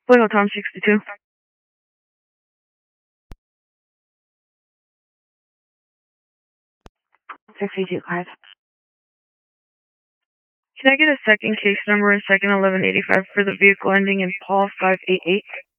Flago Tom 62. $62.05. Can I get a second case number and second 1185 for the vehicle ending in Paul 588?